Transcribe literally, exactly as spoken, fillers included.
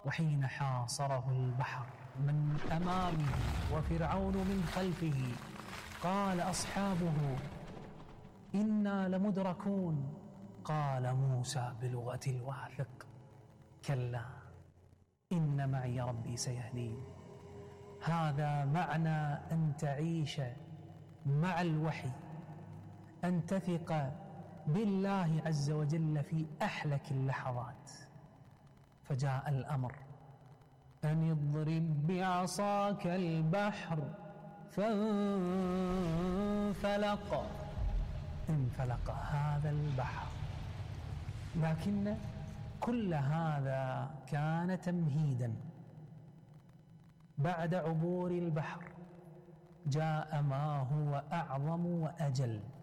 وحين حاصره البحر من أمامه وفرعون من خلفه قال أصحابه إنا لمدركون. قال موسى بلغة الواثق كلا إن معي ربي سيهدين. هذا معنى أن تعيش مع الوحي، أن تثق بالله عز وجل في أحلك اللحظات. فجاء الأمر أن اضرب بعصاك البحر فانفلق انفلق هذا البحر. لكن كل هذا كان تمهيدا. بعد عبور البحر جاء ما هو أعظم وأجل،